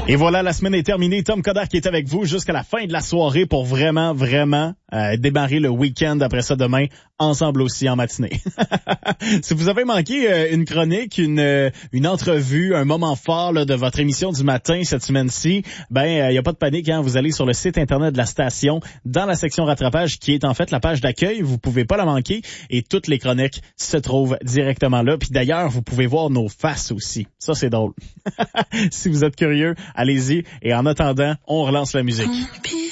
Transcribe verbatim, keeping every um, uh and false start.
Et voilà, la semaine est terminée. Tom Coderre qui est avec vous jusqu'à la fin de la soirée pour vraiment, vraiment euh, démarrer le week-end après ça demain, ensemble aussi en matinée. Si vous avez manqué euh, une chronique, une euh, une entrevue, un moment fort là, de votre émission du matin cette semaine-ci, ben il euh, y a pas de panique, hein, vous allez sur le site internet de la station, dans la section rattrapage qui est en fait la page d'accueil, vous pouvez pas la manquer et toutes les chroniques se trouvent directement là. Puis d'ailleurs, vous pouvez voir nos faces aussi. Ça c'est drôle. Si vous êtes curieux, allez-y. Et en attendant, on relance la musique.